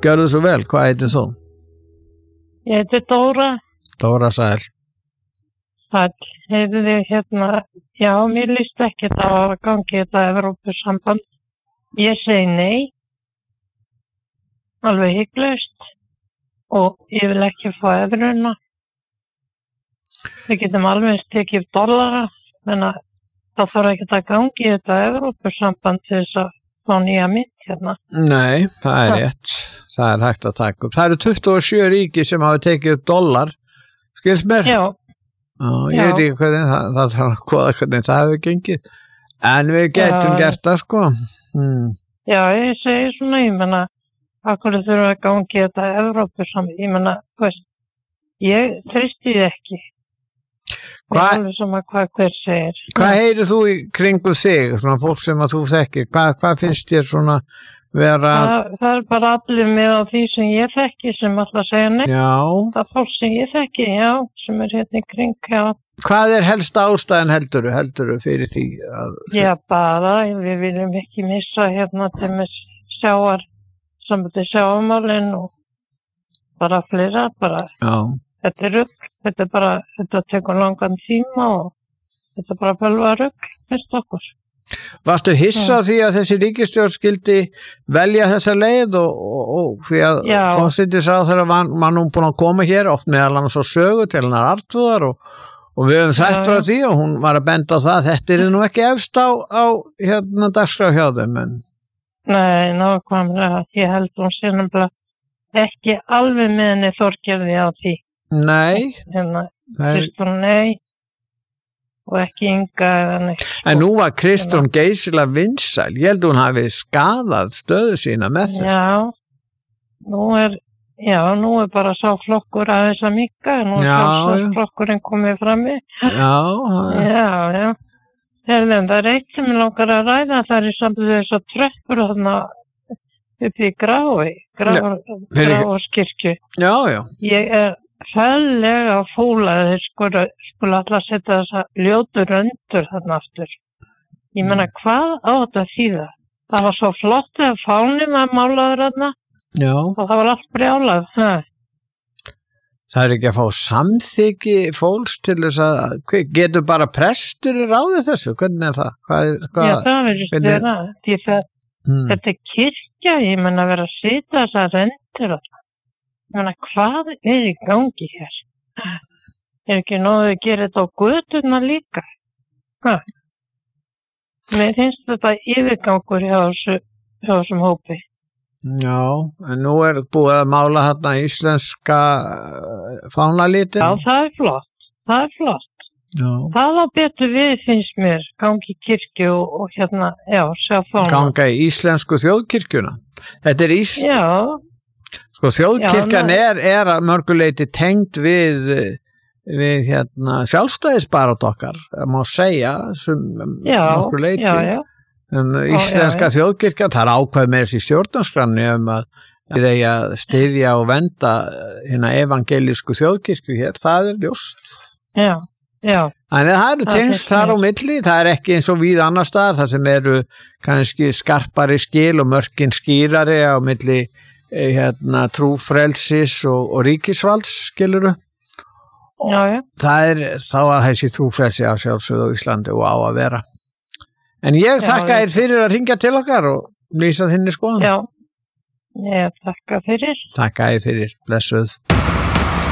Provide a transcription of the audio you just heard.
Gjörðu svo vel, hvað heitir þú? Ég heiti Dóra. Dóra Sæl. Sæl, heyrðu þig já, mér líst ekki að gangi þetta Evrópusamband. Ég segi nei, alveg hygglust og ég vil ekki fá evruna. Við getum alveg tekið dollara, menn að það þarf ekki að gangi þetta Evrópusamband til þess að fá nýja mynt hérna. Nei, það er rétt. Það er hægt að taka upp. Það eru 27 ríki sem hafa tekið upp dollar. Skilst mér? Já. Ég veit ekki hvernig það þarf að skoða hvernig það hefur gengið. En við getum gert það, sko. Já, ég segi svona, ég menna, akkur þurfum að gangi þetta Evrópusamband. Ég menna, ég treysti því ekki. Hvað segir? Hvað heyrir þú í kringu þig, svona fólk sem að þú þekkir? Hvað finnst þér svona vera? Það er bara allir með á því sem ég þekki sem alltaf segja nei. Já. Það er fólk sem ég þekki, já, sem er hérna í kring, já. Hvað er helsta ástæðan heldurðu fyrir því? Já, bara, við viljum ekki missa hérna til með sambandi sjávarmálin og bara fleira, bara. Já. Þetta er rugl, þetta tekur langan tíma og þetta er bara bölva rugl, finnst okkur. Varstu hissa á því að þessi ríkisstjórn skildi velja þessa leið og því að forsætisráðherra var nú búin að koma hér oft meðal annars á sögu til hennar Arnþrúðar og við höfum sagt frá því og hún var að benda á það að þetta er nú ekki efst á hérna dagskrá hjá þeim. Nei, nákvæmlega, ég held hún sé nefnilega ekki alveg með henni Þorgerði á því. Nei. Kristján, nei. Og ekki Inga eða neitt. En nú var Kristján geysilega vinsæl. Ég held hún hafi skaðað stöðu sína með þessu. Já, nú er bara sá flokkur aðeins að mikka. Nú er flokkurinn komið frammi. Já. Það er eitt sem ég langar að ræða. Það er í sambandi þess að tröppur þarna upp í Gráskirkju. Já. Ég er fællega fólaði skulu alltaf setja þessa ljótu röndur þarna aftur. Ég meina, hvað á þetta að þýða? Það var svo flott að fáni maður málaður þarna. Já. Og það var allt brjálað. Það er ekki að fá samþykki fólks til þess að getur bara prestur í ráði þessu? Hvernig er það? Já, það verður vera. Þetta er kirkja, ég meina að vera að setja þessa röndur þarna. Ég meina, hvað er í gangi hér? Er ekki nógu að gera þetta á göturna líka? Mér finnst þetta yfirgangur hjá þessum hópi. Já, en nú er búið að mála hérna íslenska fánalitin. Já, það er flott. Já. Það á betur við finnst mér, gangi í kirkju og hérna, sjá fána. Ganga í íslensku þjóðkirkjuna. Þetta er Já. Sko þjóðkirkjan er að mörguleiti tengd við hérna sjálfstæðisbarátt okkar, má segja mörguleiti. Íslenska þjóðkirkjan, það er ákveð með þessi stjórnarskranni að við eigi að styðja og venda hérna evangelísku þjóðkirkju hér, það er ljóst. Já. Þannig það eru tengst þar á milli, það er ekki eins og víða annar staðar, það sem eru kannski skarpari skil og mörkin skýrari á milli hérna trúfrelsis og ríkisvalds, skilurðu? Já. Það er þá að þessi trúfrelsi á sjálfsögðu á Íslandi og á að vera. En ég þakka þér fyrir að hringja til okkar og lýsa þinni skoðun. Já, ég þakka fyrir. Þakka þér fyrir, blessuð.